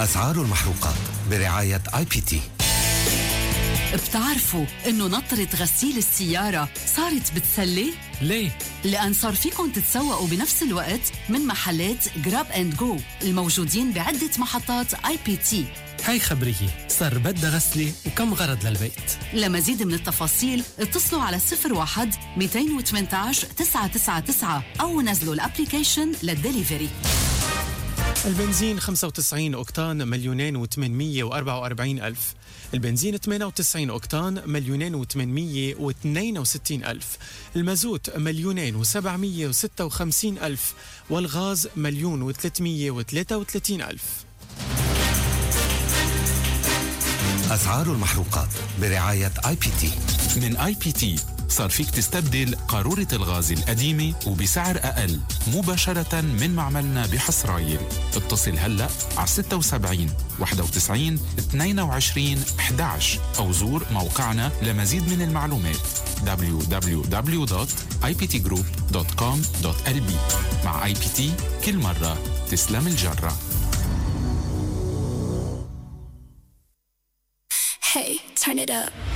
أسعار المحروقات برعاية IPT. بتعرفوا إنه نطرة غسيل السيارة صارت بتسلي؟ ليه؟ لأن صار فيكن تتسوقوا بنفس الوقت من محلات جراب اند جو الموجودين بعدة محطات IPT. هاي خبرية، صار بدها غسلة وكم غرض للبيت. لمزيد من التفاصيل اتصلوا على 01-218-999 أو نزلوا الابليكيشن للدليفري. البنزين 95 أوكتان 2,844,000. البنزين 98 أوكتان 2,862,000. المازوت 2,756,000. والغاز 1,333,000. أسعار المحروقات برعاية IPT. من IPT صار فيك تستبدل قارورة الغاز القديمة وبسعر أقل مباشرة من معملنا بحصرايل. اتصل هلأ على 76 91 22 11 أو زور موقعنا لمزيد من المعلومات www.iptgroup.com.lb. مع IPT كل مرة تسلم الجرة. Hey, turn it up.